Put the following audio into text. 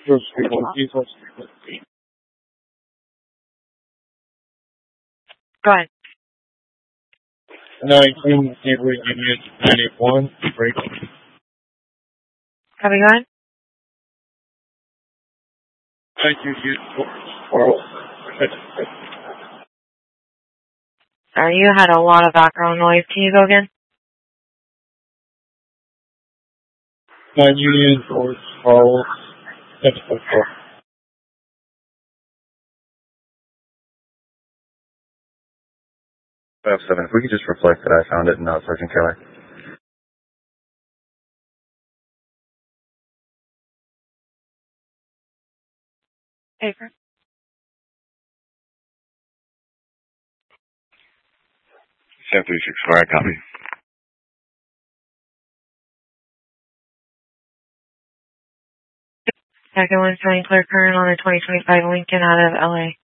Just people. Go ahead. 19 Gateway Unit 981. Break. Copy, go ahead. Thank you, Sorry, you had a lot of background noise. Can you go again? 9 Union Force Charles. That's what. 5-7, if we could just reflect that I found it and not Sergeant Keller. Paper. Sam 364, I copy. Second one, showing clear current on the 2025 Lincoln out of LA.